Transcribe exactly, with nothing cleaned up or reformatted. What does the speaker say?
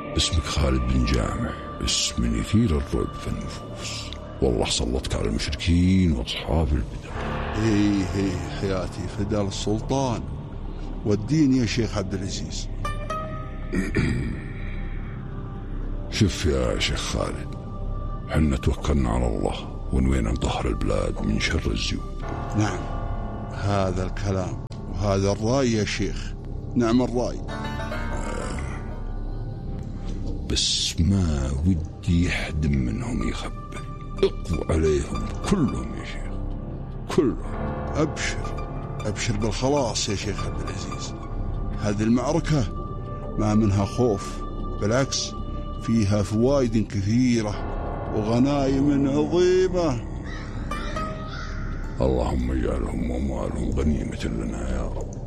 اسمك خالد بن جامع، اسم يثير الرعب في النفوس. والله سلطك على المشركين واصحاب البدع. هي هي حياتي فداء السلطان والدين يا شيخ عبد العزيز. شوف يا شيخ خالد، حنا توكلنا على الله ونوينا نطهر البلاد من شر الزيوب. نعم، هذا الكلام وهذا الرأي يا شيخ، نعم الرأي. بس ما ودي حد منهم يخبر، اقضوا عليهم كلهم يا شيخ، كلهم. أبشر أبشر بالخلاص يا شيخ عبد العزيز. هذه المعركة ما منها خوف، بالعكس فيها فوائد كثيرة وغنائم عظيمة. اللهم اجعلهم واموالهم غنيمة لنا يا رب.